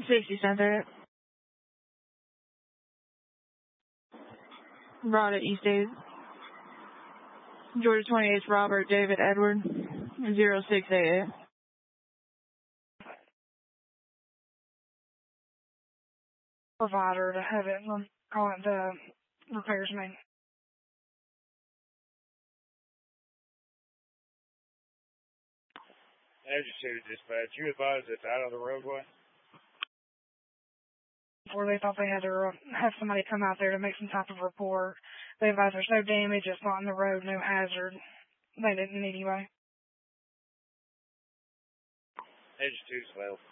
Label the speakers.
Speaker 1: 60 Center. Brought it East 8. Georgia 28th, Robert David Edward, 0688.
Speaker 2: Provider to have it call it the repairs man.
Speaker 3: Energy City Dispatch, you advised it's out of the roadway?
Speaker 2: Before they thought they had to have somebody come out there to make some type of report. They advised there's no damage, it's not on the road, no hazard. They didn't anyway.
Speaker 3: Edge 2's well.